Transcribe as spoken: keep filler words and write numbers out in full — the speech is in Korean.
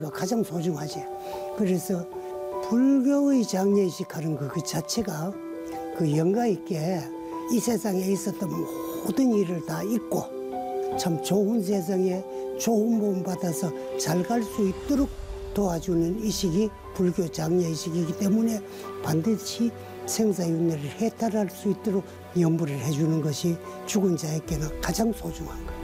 가장 소중하지. 그래서 불교의 장례식 하는 그, 그 자체가 그 영가 있게 이 세상에 있었던 모든 일을 다 잊고 참 좋은 세상에 좋은 몸 받아서 잘 갈 수 있도록 도와주는 이식이 불교 장례식이기 때문에 반드시 생사윤회를 해탈할 수 있도록 염불을 해주는 것이 죽은 자에게는 가장 소중한 거예요.